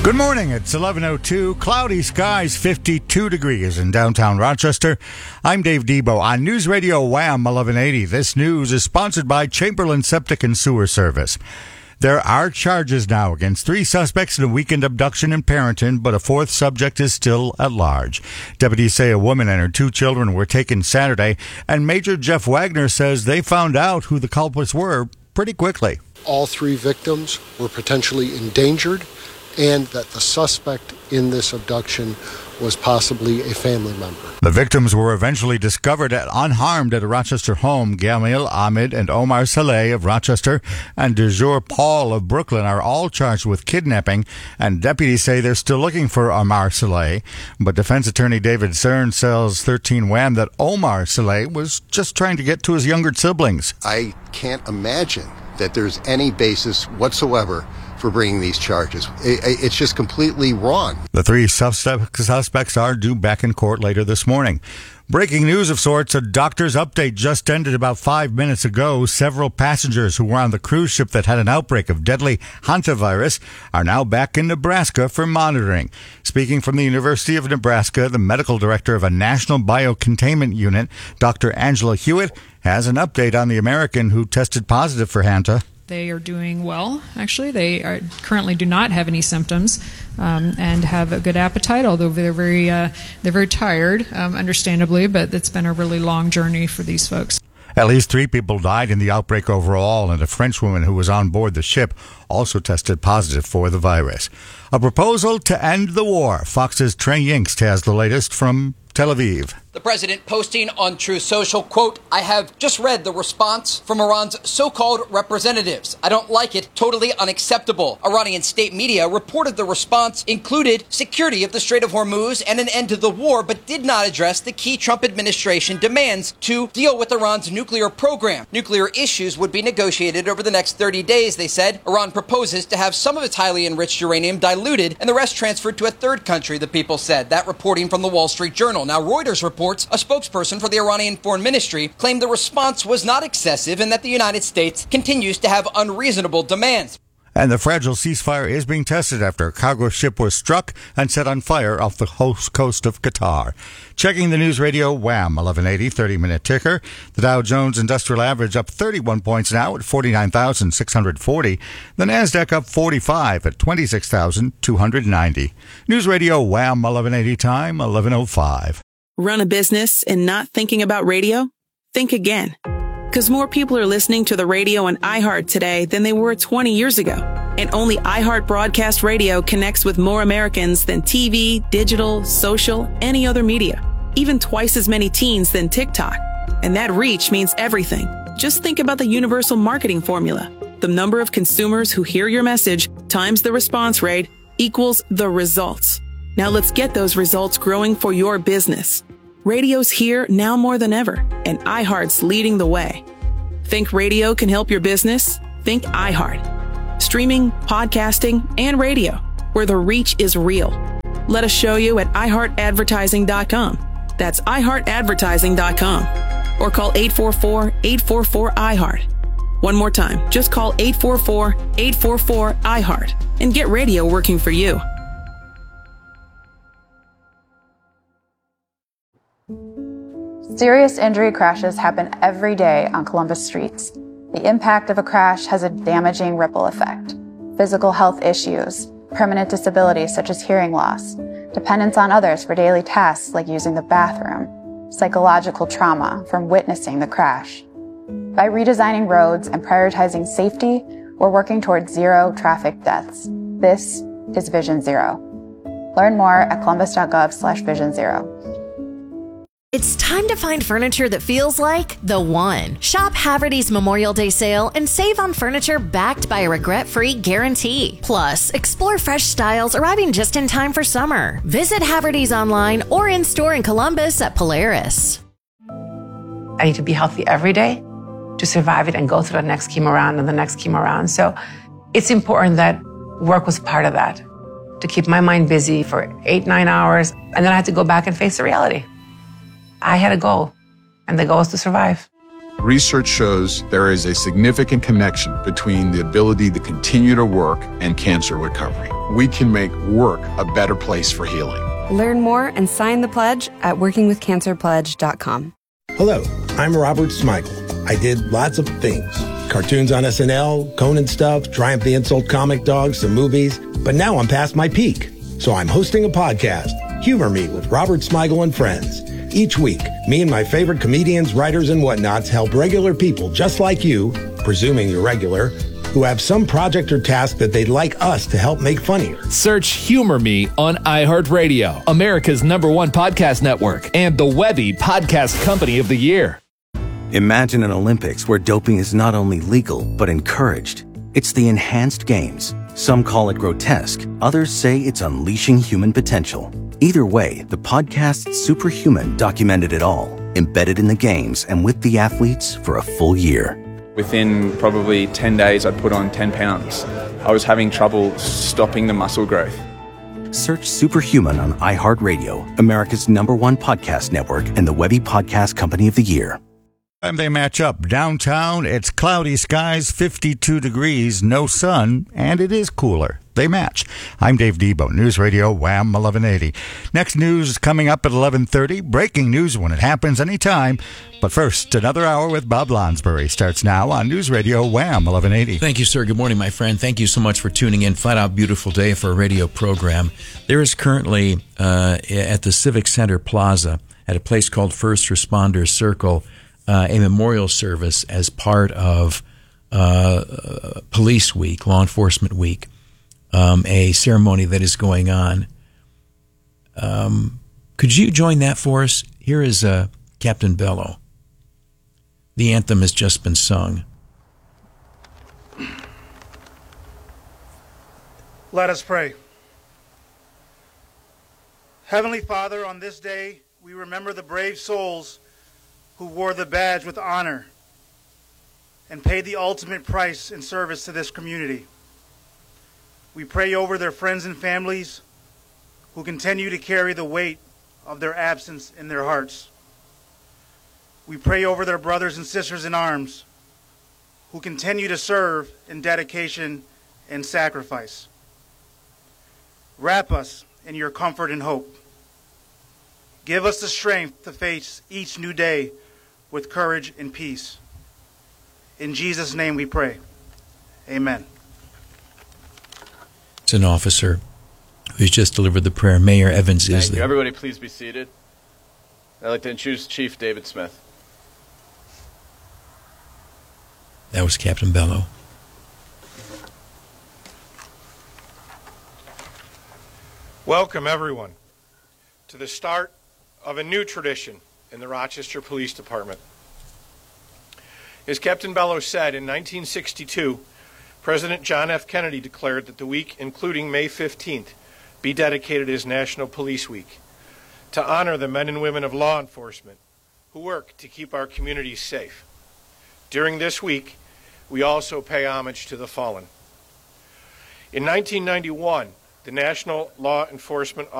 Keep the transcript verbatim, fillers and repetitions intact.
Good morning. It's eleven oh two. Cloudy skies, fifty-two degrees in downtown Rochester. I'm Dave Debo on News Radio Wham eleven eighty. This news is sponsored by Chamberlain Septic and Sewer Service. There are charges now against three suspects in a weekend abduction in Parenton, but a fourth subject is still at large. Deputies say a woman and her two children were taken Saturday, and Major Jeff Wagner says they found out who the culprits were pretty quickly. All three victims were potentially endangered, and that the suspect in this abduction was possibly a family member. The victims were eventually discovered at, unharmed at a Rochester home. Gamil Ahmed and Omar Saleh of Rochester and Dejur Paul of Brooklyn are all charged with kidnapping, and deputies say they're still looking for Omar Saleh. But defense attorney David Cern tells thirteen Wham that Omar Saleh was just trying to get to his younger siblings. I can't imagine that there's any basis whatsoever for bringing these charges. It's just completely wrong. The three suspects are due back in court later this morning. Breaking news of sorts, a doctor's update just ended about five minutes ago. Several passengers who were on the cruise ship that had an outbreak of deadly hantavirus are now back in Nebraska for monitoring. Speaking from the University of Nebraska, the medical director of a national biocontainment unit, Doctor Angela Hewitt, has an update on the American who tested positive for Hanta. They are doing well, actually. They are, currently do not have any symptoms um, and have a good appetite, although they're very uh, they're very tired, um, understandably, but it's been a really long journey for these folks. At least three people died in the outbreak overall, and a French woman who was on board the ship also tested positive for the virus. A proposal to end the war. Fox's Trey Yingst has the latest from Tel Aviv. The president posting on Truth Social, quote, "I have just read the response from Iran's so-called representatives. I don't like it. Totally unacceptable." Iranian state media reported the response included security of the Strait of Hormuz and an end to the war, but did not address the key Trump administration demands to deal with Iran's nuclear program. Nuclear issues would be negotiated over the next thirty days, they said. Iran proposes to have some of its highly enriched uranium diluted and the rest transferred to a third country, the people said. That reporting from the Wall Street Journal. Now, Reuters reports a spokesperson for the Iranian Foreign Ministry claimed the response was not excessive and that the United States continues to have unreasonable demands. And the fragile ceasefire is being tested after a cargo ship was struck and set on fire off the host coast of Qatar. Checking the News Radio Wham eleven eighty thirty-minute ticker. The Dow Jones Industrial Average up thirty-one points now at forty-nine thousand six hundred forty. The Nasdaq up forty-five at twenty-six thousand two hundred ninety. News Radio Wham eleven eighty time eleven oh five. Run a business and not thinking about radio? Think again. Because more people are listening to the radio on iHeart today than they were twenty years ago. And only iHeart Broadcast Radio connects with more Americans than T V, digital, social, any other media. Even twice as many teens than TikTok. And that reach means everything. Just think about the universal marketing formula. The number of consumers who hear your message times the response rate equals the results. Now let's get those results growing for your business. Radio's here now more than ever, and iHeart's leading the way. Think radio can help your business? Think iHeart. Streaming, podcasting, and radio, where the reach is real. Let us show you at i heart advertising dot com. That's i heart advertising dot com. Or call eight four four, eight four four, I heart. One more time, just call eight four four, eight four four, I heart and get radio working for you. Serious injury crashes happen every day on Columbus streets. The impact of a crash has a damaging ripple effect. Physical health issues, permanent disabilities such as hearing loss, dependence on others for daily tasks like using the bathroom, psychological trauma from witnessing the crash. By redesigning roads and prioritizing safety, we're working towards zero traffic deaths. This is Vision Zero. Learn more at columbus.gov slash vision zero. It's time to find furniture that feels like the one. Shop Haverty's Memorial Day sale and save on furniture backed by a regret-free guarantee. Plus, explore fresh styles arriving just in time for summer. Visit Haverty's online or in-store in Columbus at Polaris. I need to be healthy every day to survive it and go through the next chemo round and the next chemo round. So it's important that work was part of that, to keep my mind busy for eight, nine hours. And then I had to go back and face the reality. I had a goal, and the goal is to survive. Research shows there is a significant connection between the ability to continue to work and cancer recovery. We can make work a better place for healing. Learn more and sign the pledge at working with cancer pledge dot com. Hello, I'm Robert Smigel. I did lots of things. Cartoons on S N L, Conan stuff, Triumph the Insult comic dogs, some movies. But now I'm past my peak. So I'm hosting a podcast, Humor Me with Robert Smigel and Friends. Each week, me and my favorite comedians, writers, and whatnots help regular people just like you, presuming you're regular, who have some project or task that they'd like us to help make funnier. Search Humor Me on iHeartRadio, America's number one podcast network, and the Webby Podcast Company of the Year. Imagine an Olympics where doping is not only legal, but encouraged. It's the Enhanced Games. Some call it grotesque. Others say it's unleashing human potential. Either way, the podcast Superhuman documented it all, embedded in the games and with the athletes for a full year. Within probably ten days, I'd put on ten pounds. I was having trouble stopping the muscle growth. Search Superhuman on iHeartRadio, America's number one podcast network, and the Webby Podcast Company of the Year. Time they match up. Downtown, it's cloudy skies, fifty-two degrees, no sun, and it is cooler. They match. I'm Dave Debo, News Radio Wham eleven eighty. Next news coming up at eleven thirty. Breaking news when it happens anytime. But first, another hour with Bob Lonsbury starts now on News Radio Wham eleven eighty. Thank you, sir. Good morning, my friend. Thank you so much for tuning in. Flat out beautiful day for a radio program. There is currently uh, at the Civic Center Plaza at a place called First Responders Circle uh, a memorial service as part of uh, Police Week, Law Enforcement Week. Um, a ceremony that is going on. Um, could you join that for us? Here is uh, Captain Bello. The anthem has just been sung. Let us pray. Heavenly Father, on this day, we remember the brave souls who wore the badge with honor and paid the ultimate price in service to this community. We pray over their friends and families who continue to carry the weight of their absence in their hearts. We pray over their brothers and sisters in arms who continue to serve in dedication and sacrifice. Wrap us in your comfort and hope. Give us the strength to face each new day with courage and peace. In Jesus' name we pray. Amen. It's an officer who's just delivered the prayer. Mayor Evans Thank is you. there. Everybody please be seated. I'd like to introduce Chief David Smith. That was Captain Bello. Welcome, everyone, to the start of a new tradition in the Rochester Police Department. As Captain Bello said, in nineteen sixty-two, President John F. Kennedy declared that the week, including May fifteenth, be dedicated as National Police Week, to honor the men and women of law enforcement who work to keep our communities safe. During this week, we also pay homage to the fallen. In nineteen ninety-one, the National Law Enforcement